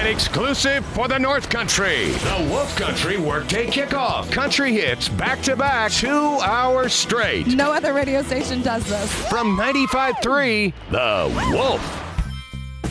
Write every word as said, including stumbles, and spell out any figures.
and exclusive for the North Country. The Wolf Country Workday Kickoff. Country hits back-to-back, two hours straight. No other radio station does this. From ninety-five point three, The Wolf.